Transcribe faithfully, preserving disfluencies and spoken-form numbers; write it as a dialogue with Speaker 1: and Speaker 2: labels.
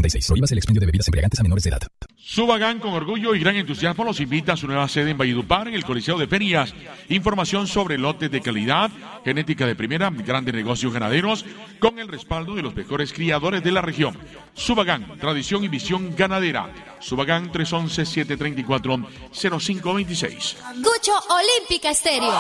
Speaker 1: ochenta y seis. Prohíbas el expendio de bebidas embriagantes a menores de edad.
Speaker 2: Subagán, con orgullo y gran entusiasmo, los invita a su nueva sede en Valledupar, en el Coliseo de Ferias. Información sobre lotes de calidad, genética de primera, grandes negocios ganaderos, con el respaldo de los mejores criadores de la región. Subagán, tradición y visión ganadera. Subagán tres once, siete treinta y cuatro, cero cinco veintiséis.
Speaker 3: Gucho Olímpica Estéreo.